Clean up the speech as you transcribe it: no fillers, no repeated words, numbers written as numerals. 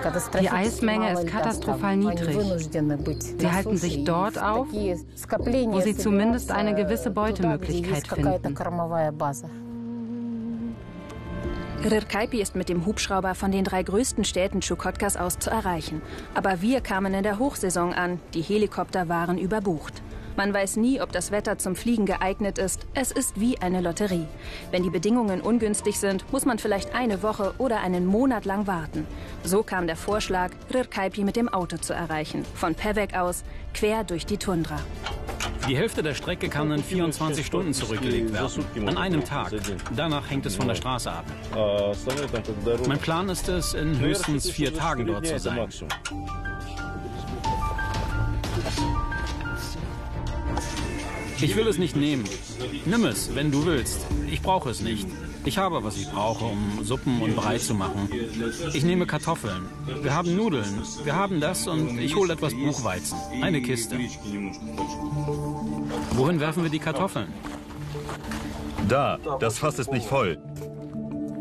Die Eismenge ist katastrophal niedrig. Sie halten sich dort auf, wo sie zumindest eine gewisse Beutemöglichkeit finden. Rirkaipi ist mit dem Hubschrauber von den 3 größten Städten Tschukotkas aus zu erreichen. Aber wir kamen in der Hochsaison an. Die Helikopter waren überbucht. Man weiß nie, ob das Wetter zum Fliegen geeignet ist. Es ist wie eine Lotterie. Wenn die Bedingungen ungünstig sind, muss man vielleicht eine Woche oder einen Monat lang warten. So kam der Vorschlag, Rirkaipi mit dem Auto zu erreichen. Von Pevek aus, quer durch die Tundra. Die Hälfte der Strecke kann in 24 Stunden zurückgelegt werden. An einem Tag. Danach hängt es von der Straße ab. Mein Plan ist es, in höchstens 4 Tagen dort zu sein. Ich will es nicht nehmen. Nimm es, wenn du willst. Ich brauche es nicht. Ich habe, was ich brauche, um Suppen und Brei zu machen. Ich nehme Kartoffeln. Wir haben Nudeln. Wir haben das und ich hole etwas Buchweizen. Eine Kiste. Wohin werfen wir die Kartoffeln? Da, das Fass ist nicht voll.